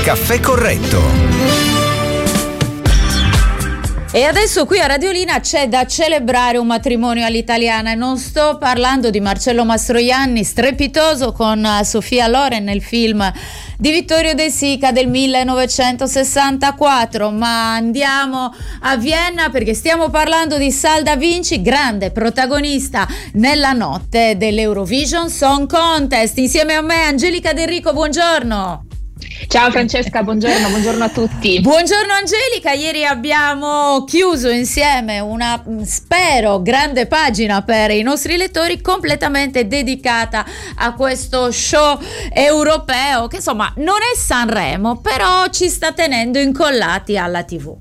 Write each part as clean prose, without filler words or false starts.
Caffè Corretto. E adesso qui a Radiolina c'è da celebrare un matrimonio all'italiana e non sto parlando di Marcello Mastroianni, strepitoso con Sofia Loren nel film di Vittorio De Sica del 1964, ma andiamo a Vienna perché stiamo parlando di Salda Vinci, grande protagonista nella notte dell'Eurovision Song Contest. Insieme a me Angelica De Rico, buongiorno. Ciao Francesca, buongiorno a tutti. Buongiorno Angelica, ieri abbiamo chiuso insieme una, spero, grande pagina per i nostri lettori completamente dedicata a questo show europeo che insomma non è Sanremo, però ci sta tenendo incollati alla TV.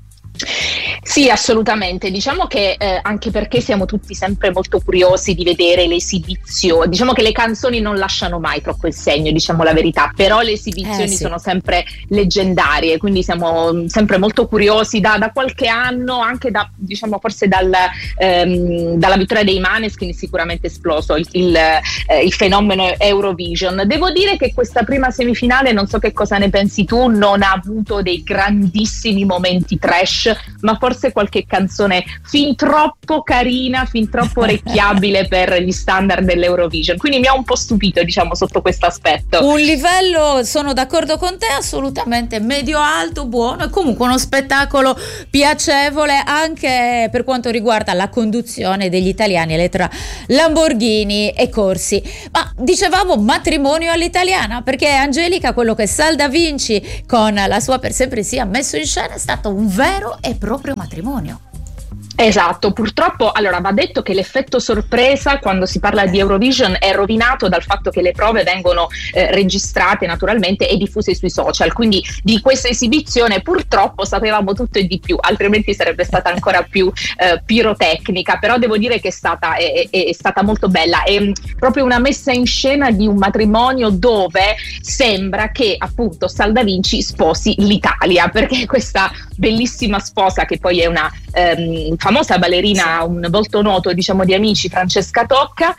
Sì, assolutamente. Diciamo che anche perché siamo tutti sempre molto curiosi di vedere le esibizioni. Diciamo che le canzoni non lasciano mai troppo il segno, diciamo la verità, però le esibizioni sono sempre leggendarie, quindi siamo sempre molto curiosi da qualche anno, anche diciamo forse dalla vittoria dei Maneskin sicuramente esploso il fenomeno Eurovision. Devo dire che questa prima semifinale, non so che cosa ne pensi tu, non ha avuto dei grandissimi momenti trash, ma forse qualche canzone fin troppo carina, fin troppo orecchiabile per gli standard dell'Eurovision, quindi mi ha un po' stupito, diciamo, sotto questo aspetto. Un livello, sono d'accordo con te, assolutamente medio-alto, buono, e comunque uno spettacolo piacevole anche per quanto riguarda la conduzione degli italiani Elettra Lamborghini e Corsi. Ma dicevamo matrimonio all'italiana, perché Angelica, quello che Salda Vinci con la sua Per Sempre Sì ha messo in scena è stato un vero e proprio matrimonio. Esatto, purtroppo allora va detto che l'effetto sorpresa quando si parla di Eurovision è rovinato dal fatto che le prove vengono registrate naturalmente e diffuse sui social, quindi di questa esibizione purtroppo sapevamo tutto e di più, altrimenti sarebbe stata ancora più pirotecnica, però devo dire che è stata molto bella, è proprio una messa in scena di un matrimonio dove sembra che appunto Salda Vinci sposi l'Italia, perché questa bellissima sposa, che poi è una famosa ballerina, un volto noto diciamo di Amici, Francesca Tocca,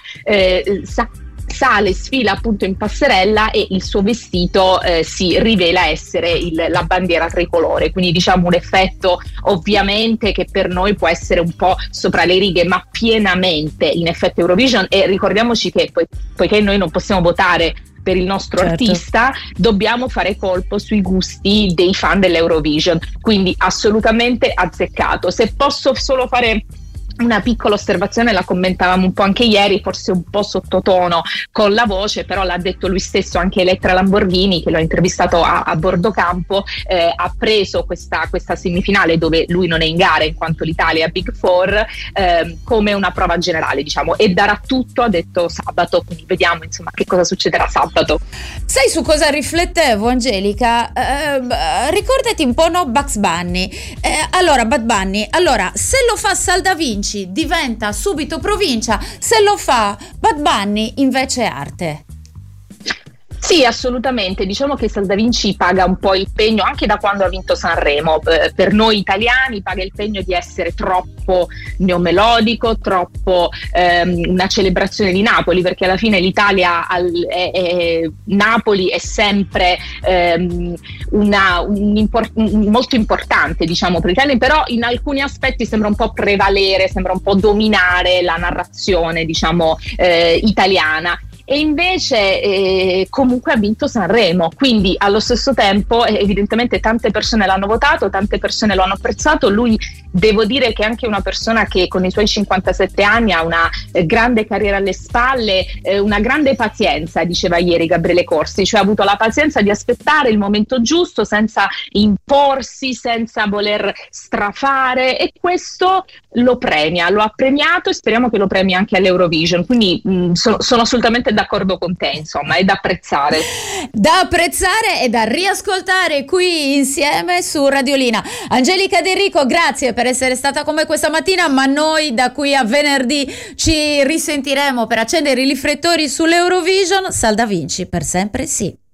sale, sfila appunto in passerella e il suo vestito si rivela essere la bandiera tricolore, quindi diciamo un effetto ovviamente che per noi può essere un po' sopra le righe, ma pienamente in effetto Eurovision. E ricordiamoci che poiché noi non possiamo votare per il nostro artista, dobbiamo fare colpo sui gusti dei fan dell'Eurovision, quindi assolutamente azzeccato. Se posso solo fare una piccola osservazione, la commentavamo un po' anche ieri, forse un po' sottotono con la voce, però l'ha detto lui stesso anche Elettra Lamborghini, che l'ho intervistato a bordo campo, ha preso questa semifinale dove lui non è in gara in quanto l'Italia è Big Four, come una prova generale, diciamo, e darà tutto, ha detto, sabato, quindi vediamo insomma che cosa succederà sabato. Sai su cosa riflettevo, Angelica? Ricordati un po', no, Bugs Bunny. Bad Bunny, allora se lo fa Salda Vinci diventa subito provincia, se lo fa Bad Bunny invece è arte. Sì, assolutamente, diciamo che Salda Vinci paga un po' il pegno anche da quando ha vinto Sanremo, per noi italiani paga il pegno di essere troppo neomelodico, troppo una celebrazione di Napoli, perché alla fine l'Italia Napoli è sempre molto importante, diciamo, per l'Italia, però in alcuni aspetti sembra un po' prevalere, sembra un po' dominare la narrazione, diciamo, italiana. E invece comunque ha vinto Sanremo, quindi allo stesso tempo evidentemente tante persone l'hanno votato, tante persone lo hanno apprezzato. Lui, devo dire che è anche una persona che con i suoi 57 anni ha una grande carriera alle spalle, una grande pazienza, diceva ieri Gabriele Corsi, cioè ha avuto la pazienza di aspettare il momento giusto senza imporsi, senza voler strafare, e questo lo premia, lo ha premiato e speriamo che lo premi anche all'Eurovision, quindi sono assolutamente d'accordo con te, insomma, è da apprezzare. Da apprezzare e da riascoltare qui insieme su Radiolina. Angelica De Rico, grazie per essere stata con me questa mattina, ma noi da qui a venerdì ci risentiremo per accendere i riflettori sull'Eurovision. Salda Vinci, per sempre sì.